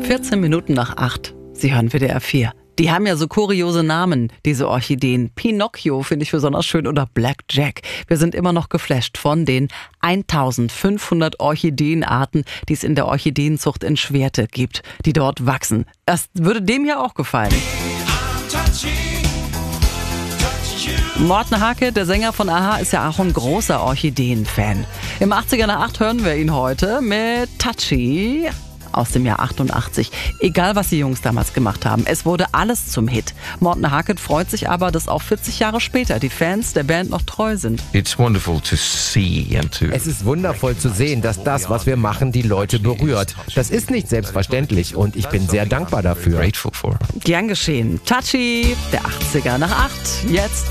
14 Minuten nach 8. Sie hören WDR 4. Die haben ja so kuriose Namen, diese Orchideen. Pinocchio finde ich besonders schön oder Blackjack. Wir sind immer noch geflasht von den 1500 Orchideenarten, die es in der Orchideenzucht in Schwerte gibt, die dort wachsen. Das würde dem hier auch gefallen. Morten Hake, der Sänger von a-ha, ist ja auch ein großer Orchideen-Fan. Im 80er nach 8 hören wir ihn heute mit Touchy aus dem Jahr 88. Egal, was die Jungs damals gemacht haben, es wurde alles zum Hit. Morten Hake freut sich aber, dass auch 40 Jahre später die Fans der Band noch treu sind. Es ist wundervoll zu sehen, dass das, was wir machen, die Leute berührt. Das ist nicht selbstverständlich und ich bin sehr dankbar dafür. Gern geschehen. Touchy, der 80er nach 8, jetzt